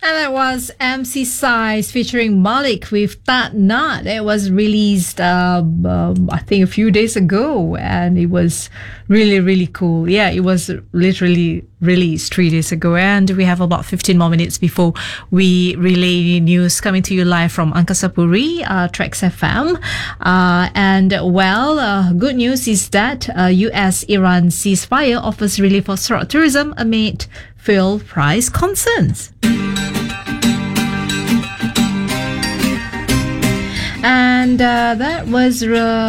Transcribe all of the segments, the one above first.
And that was MC Size featuring Malik with That Nut. It was released, I think, a few days ago, and it was really, really cool. Yeah, it was literally released 3 days ago, and we have about 15 more minutes before we relay news coming to you live from Angkasa Puri, Trax FM. Good news is that US-Iran ceasefire offers relief for Sarawak tourism amid fuel price concerns. And that was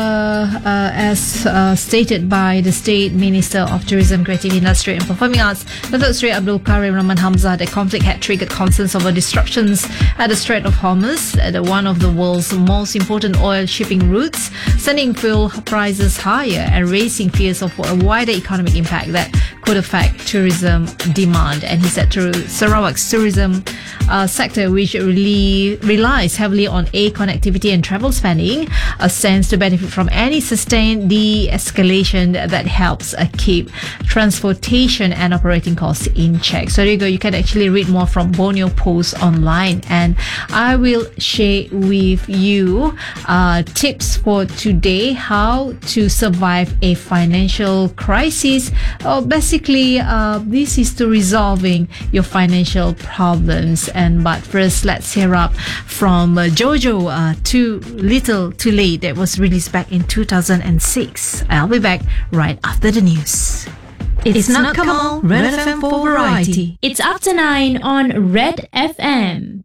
as stated by the State Minister of Tourism, Creative Industry and Performing Arts, Datuk Seri Abdul Karim Rahman Hamzah. The conflict had triggered concerns over disruptions at the Strait of Hormuz, one of the world's most important oil shipping routes, sending fuel prices higher and raising fears of a wider economic impact that could affect tourism demand. And he said Sarawak's tourism sector, which really relies heavily on air connectivity and travel spending, stands to benefit from any sustained de-escalation that helps keep transportation and operating costs in check. So there you go. You can actually read more from Borneo Post online, and I will share with you tips for today, how to survive a financial crisis. Basically, this is to resolving your financial problems. But first, let's hear up from Jojo, Too Little Too Late, that was released back in 2006. I'll be back right after the news. It's not Kamal, Red FM for variety. It's after 9 on Red FM.